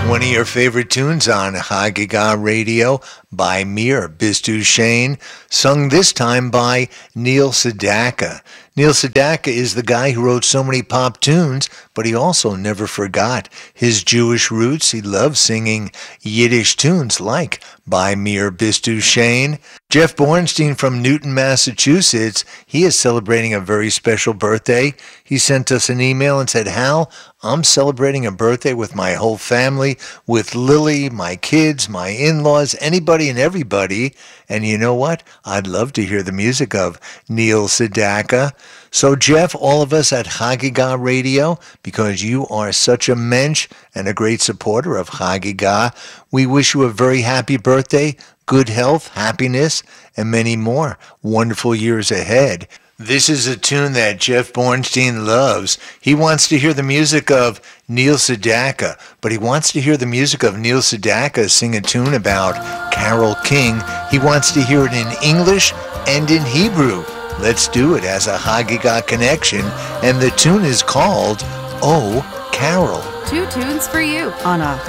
One of your favorite tunes on Hagiga Radio by Mir Bistushane, sung this time by Neil Sedaka. Neil Sedaka is the guy who wrote so many pop tunes, but he also never forgot his Jewish roots. He loved singing Yiddish tunes like by Mir Bistushane. Jeff Bornstein from Newton, Massachusetts, he is celebrating a very special birthday. He sent us an email and said, Hal, I'm celebrating a birthday with my whole family, with Lily, my kids, my in-laws, anybody and everybody. And you know what? I'd love to hear the music of Neil Sedaka. So Jeff, all of us at Hagiga Radio, because you are such a mensch and a great supporter of Hagiga, we wish you a very happy birthday, good health, happiness, and many more wonderful years ahead. This is a tune that Jeff Bornstein loves. He wants to hear the music of Neil Sedaka, but he wants to hear the music of Neil Sedaka sing a tune about Carole King. He wants to hear it in English and in Hebrew. Let's do it as a Hagiga connection, and the tune is called Oh, Carol. Two tunes for you on a